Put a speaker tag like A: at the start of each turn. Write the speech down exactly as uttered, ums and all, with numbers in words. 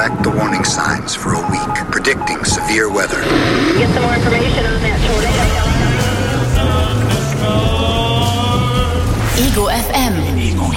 A: tracked the warning signs for a week, predicting severe weather.
B: Get some more information on that tornado.
C: Ego F M.
D: Ego